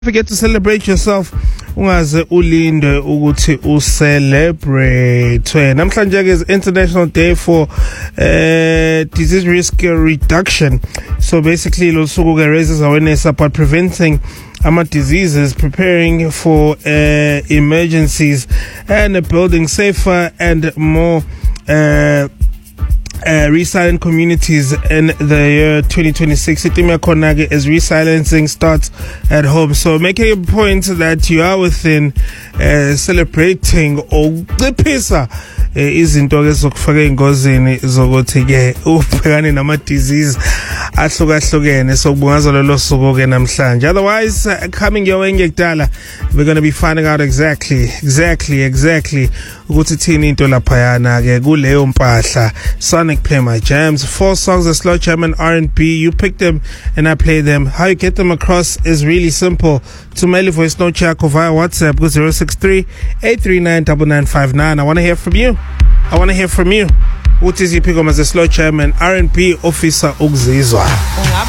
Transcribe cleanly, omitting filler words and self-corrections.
Forget to celebrate yourself. Ungaze ulinde ukuthi ucelebrate. Namhlanje is International Day for Disease Risk Reduction. So basically lo suku raises awareness about preventing diseases, preparing for emergencies, and building safer and more resilient communities in the year 2026. Itimya Konage is resilencing starts at home. So making a point that you are within celebrating or pisa izinto ke zokufaka engozini zokuthi ke ubhekane nama disease ahlukahlukene. Sokubungaza lelo suku ke namhlanje. Otherwise, coming your way ngekudala, we're going to be finding out exactly ukuthi thini into laphayana ke kuleyo mpahla. Sonic Play My Jams, 4 songs of slow jam and R&B. You pick them and I play them. How you get them across is really simple. To mail a voice note check via WhatsApp with 063-839-9959. I want to hear from you. What is your pick as a slow jam and R&B officer Ugzizwa?